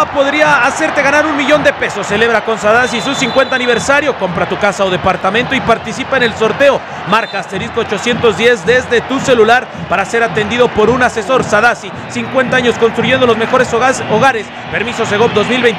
podría hacerte ganar $1,000,000. Celebra con Sadasi su 50 aniversario. Compra tu casa o departamento y participa en el sorteo. Marca *810 desde tu celular para ser atendido por un asesor. Sadasi, 50 años construyendo los mejores hogares. Permiso Segov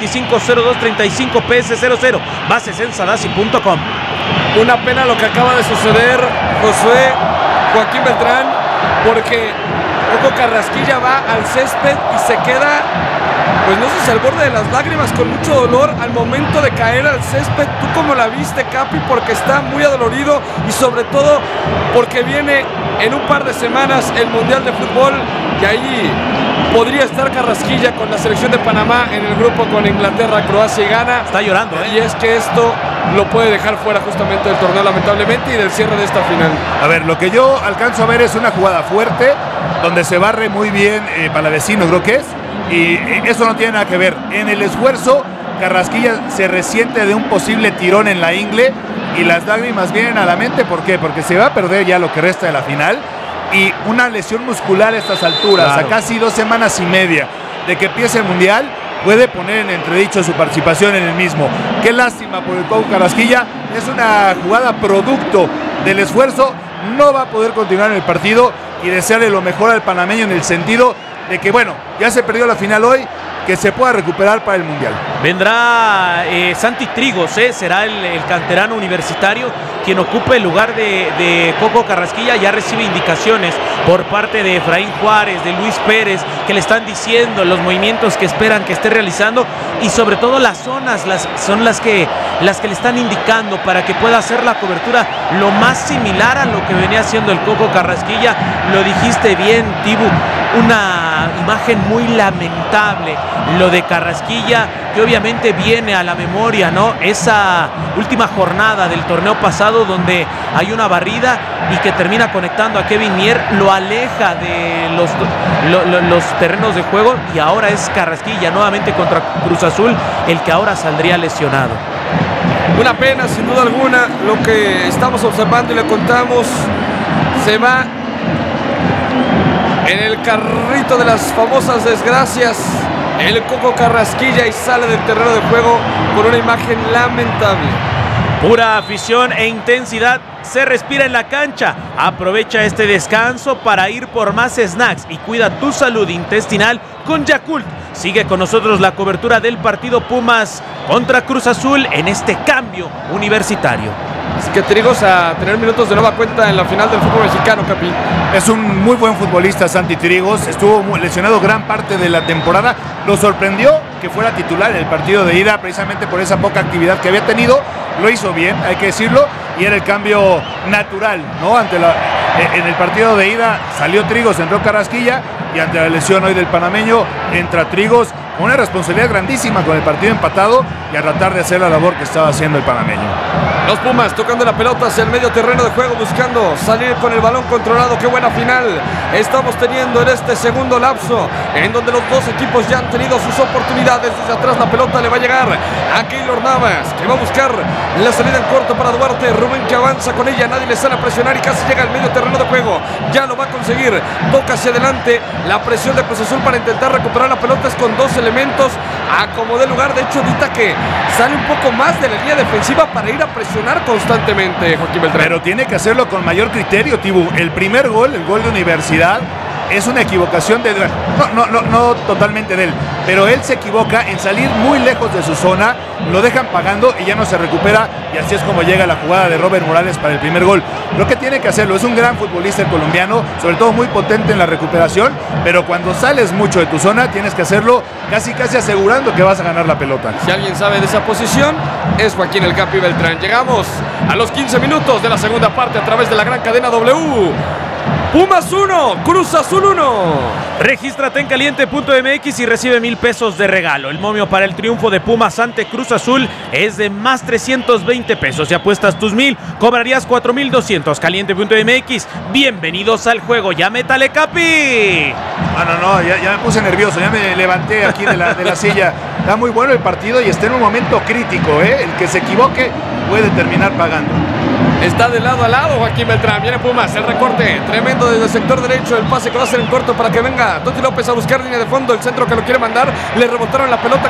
2025-0235 PS00. Bases en sadasi.com. Una pena lo que acaba de suceder, Josué, Joaquín Beltrán, porque Coco Carrasquilla va al césped y se queda, pues no sé si al borde de las lágrimas, con mucho dolor al momento de caer al césped. ¿Tú cómo la viste, Capi? Porque está muy adolorido y sobre todo porque viene en un par de semanas el Mundial de Fútbol y ahí podría estar Carrasquilla con la selección de Panamá en el grupo con Inglaterra, Croacia y Ghana. Está llorando, Y es que esto lo puede dejar fuera justamente del torneo, lamentablemente, y del cierre de esta final. A ver, lo que yo alcanzo a ver es una jugada fuerte, donde se barre muy bien Palavecino, creo que es, y eso no tiene nada que ver. En el esfuerzo, Carrasquilla se resiente de un posible tirón en la ingle, y las lágrimas vienen a la mente. ¿Por qué? Porque se va a perder ya lo que resta de la final, y una lesión muscular a estas alturas, claro, a casi 2 semanas y media de que empiece el Mundial, puede poner en entredicho su participación en el mismo. Qué lástima por el Coco Carrasquilla. Es una jugada producto del esfuerzo. No va a poder continuar en el partido, y desearle lo mejor al panameño en el sentido de que, bueno, ya se perdió la final hoy, que se pueda recuperar para el Mundial. Vendrá Santi Trigos, será el canterano universitario quien ocupe el lugar de Coco Carrasquilla. Ya recibe indicaciones por parte de Efraín Juárez, de Luis Pérez, que le están diciendo los movimientos que esperan que esté realizando, y sobre todo las zonas son las que le están indicando para que pueda hacer la cobertura lo más similar a lo que venía haciendo el Coco Carrasquilla. Lo dijiste bien, Tibu, una imagen muy lamentable lo de Carrasquilla, que obviamente viene a la memoria, ¿no? Esa última jornada del torneo pasado donde hay una barrida y que termina conectando a Kevin Mier, lo aleja de los terrenos de juego, y ahora es Carrasquilla nuevamente contra Cruz Azul el que ahora saldría lesionado. Una pena, sin duda alguna, lo que estamos observando y le contamos. Se va en el carrito de las famosas desgracias el Coco Carrasquilla y sale del terreno de juego con una imagen lamentable. Pura afición e intensidad se respira en la cancha. Aprovecha este descanso para ir por más snacks y cuida tu salud intestinal con Yakult. Sigue con nosotros la cobertura del partido Pumas contra Cruz Azul en este cambio universitario. Así que Trigos a tener minutos de nueva cuenta en la final del fútbol mexicano, Capi. Es un muy buen futbolista Santi Trigos. Estuvo lesionado gran parte de la temporada. Lo sorprendió que fuera titular en el partido de ida, precisamente por esa poca actividad que había tenido. Lo hizo bien, hay que decirlo, y era el cambio natural, ¿no? En el partido de ida salió Trigos, entró Carrasquilla, y ante la lesión hoy del panameño entra Trigos con una responsabilidad grandísima con el partido empatado y a tratar de hacer la labor que estaba haciendo el panameño. Los Pumas tocando la pelota hacia el medio terreno de juego, buscando salir con el balón controlado. Qué buena final estamos teniendo en este segundo lapso, en donde los dos equipos ya han tenido sus oportunidades. Desde atrás la pelota le va a llegar a Keylor Navas, que va a buscar la salida en corto para Duarte. Rubén, que avanza con ella, nadie le sale a presionar y casi llega al medio terreno de juego. Ya lo va a conseguir, toca hacia adelante. La presión de Cruz Azul para intentar recuperar la pelota es con dos elementos a como de lugar. De hecho, ahorita que sale un poco más de la línea defensiva para ir a presionar constantemente, Joaquín Beltrán. Pero tiene que hacerlo con mayor criterio, Tibu. El primer gol, el gol de Universidad, es una equivocación de... No totalmente de él, pero él se equivoca en salir muy lejos de su zona, lo dejan pagando y ya no se recupera, y así es como llega la jugada de Robert Morales para el primer gol. Lo que tiene que hacerlo, es un gran futbolista el colombiano, sobre todo muy potente en la recuperación, pero cuando sales mucho de tu zona tienes que hacerlo casi asegurando que vas a ganar la pelota. Si alguien sabe de esa posición, es Joaquín el Capi Beltrán. Llegamos a los 15 minutos de la segunda parte a través de la gran cadena W. Pumas 1, Cruz Azul 1. Regístrate en caliente.mx y recibe $1,000 de regalo. El momio para el triunfo de Pumas ante Cruz Azul es de más $320. Si apuestas tus 1,000, cobrarías 4,200. Caliente.mx, bienvenidos al juego. Ya métale, Capi. Ya me puse nervioso, ya me levanté aquí de la silla. Está muy bueno el partido y está en un momento crítico, ¿eh? El que se equivoque puede terminar pagando. Está de lado a lado Joaquín Beltrán. Viene Pumas, el recorte tremendo desde el sector derecho. El pase que va a hacer en corto para que venga Toti López a buscar línea de fondo. El centro que lo quiere mandar. Le rebotaron la pelota.